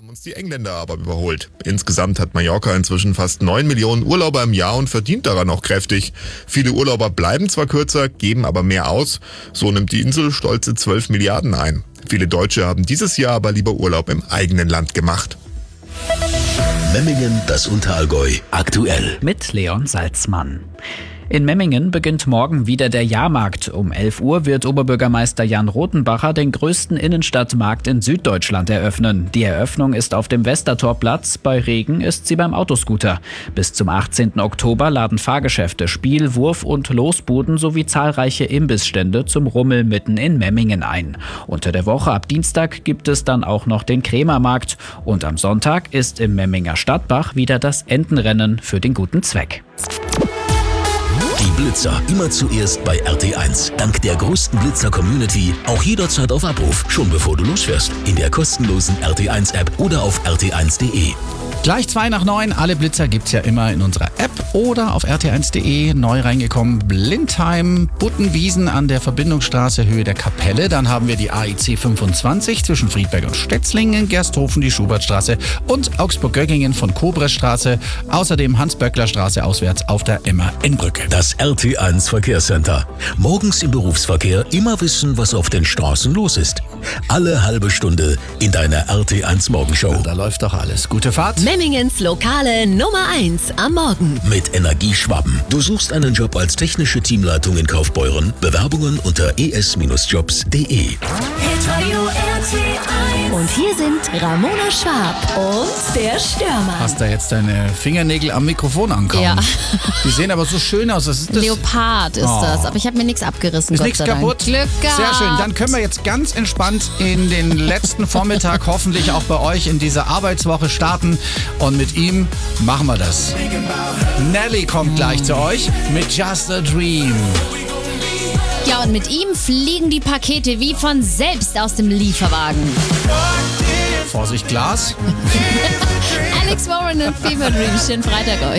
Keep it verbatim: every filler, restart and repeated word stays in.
Haben uns die Engländer aber überholt. Insgesamt hat Mallorca inzwischen fast neun Millionen Urlauber im Jahr und verdient daran auch kräftig. Viele Urlauber bleiben zwar kürzer, geben aber mehr aus. So nimmt die Insel stolze zwölf Milliarden ein. Viele Deutsche haben dieses Jahr aber lieber Urlaub im eigenen Land gemacht. Memmingen, das Unterallgäu, aktuell. Mit Leon Salzmann. In Memmingen beginnt morgen wieder der Jahrmarkt. Um elf Uhr wird Oberbürgermeister Jan Rothenbacher den größten Innenstadtmarkt in Süddeutschland eröffnen. Die Eröffnung ist auf dem Westertorplatz, bei Regen ist sie beim Autoscooter. Bis zum achtzehnten Oktober laden Fahrgeschäfte, Spiel-, Wurf- und Losbuden sowie zahlreiche Imbissstände zum Rummel mitten in Memmingen ein. Unter der Woche ab Dienstag gibt es dann auch noch den Krämermarkt. Und am Sonntag ist im Memminger Stadtbach wieder das Entenrennen für den guten Zweck. Die Blitzer immer zuerst bei R T eins. Dank der größten Blitzer-Community auch jederzeit auf Abruf, schon bevor du losfährst. In der kostenlosen R T eins App oder auf r t eins punkt de. Gleich zwei nach neun. Alle Blitzer gibt's ja immer in unserer App oder auf r t eins punkt de. Neu reingekommen Blindheim, Buttenwiesen an der Verbindungsstraße Höhe der Kapelle. Dann haben wir die A I C fünfundzwanzig zwischen Friedberg und Stetzlingen, Gersthofen, die Schubertstraße und Augsburg-Göggingen von Kobresstraße. Außerdem Hans-Böckler-Straße auswärts auf der Emma-Inn-Brücke. Das R T eins Verkehrscenter. Morgens im Berufsverkehr immer wissen, was auf den Straßen los ist. Alle halbe Stunde in deiner R T eins Morgenshow. Da läuft doch alles. Gute Fahrt. Memmingens lokale Nummer eins am Morgen. Mit Energieschwaben. Du suchst einen Job als technische Teamleitung in Kaufbeuren? Bewerbungen unter e s jobs punkt de. Und hier sind Ramona Schwab und der Stürmer. Hast da jetzt deine Fingernägel am Mikrofon ankommen? Ja. Die sehen aber so schön aus. Was ist das? Leopard ist Oh. das, aber ich habe mir nichts abgerissen. Ist Gott nichts sei Dank. kaputt? Glück gehabt. Sehr schön. Dann können wir jetzt ganz entspannt in den letzten Vormittag hoffentlich auch bei euch in dieser Arbeitswoche starten. Und mit ihm machen wir das. Nelly kommt gleich zu euch mit Just a Dream. Ja, und mit ihm fliegen die Pakete wie von selbst aus dem Lieferwagen. Vorsicht, Glas. Alex Warren und Fever Dream. Schönen Freitag euch.